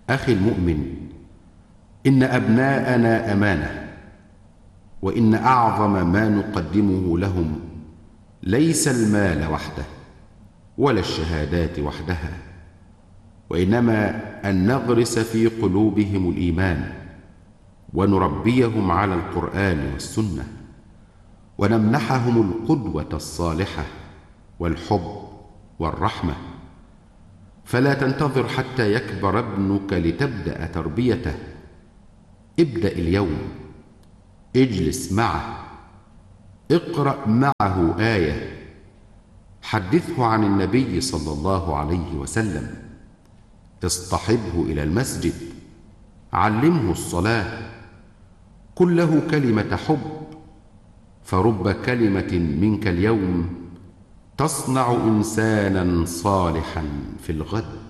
أخي المؤمن، إن أبناءنا أمانة، وإن أعظم ما نقدمه لهم ليس المال وحده ولا الشهادات وحدها، وإنما أن نغرس في قلوبهم الإيمان، ونربيهم على القرآن والسنة، ونمنحهم القدوة الصالحة والحب والرحمة. فلا تنتظر حتى يكبر ابنك لتبدأ تربيته. ابدأ اليوم، اجلس معه، اقرأ معه آية، حدثه عن النبي صلى الله عليه وسلم، اصطحبه إلى المسجد، علمه الصلاة، قل له كلمة حب، فرب كلمة منك اليوم تصنع إنسانا صالحا في الغد.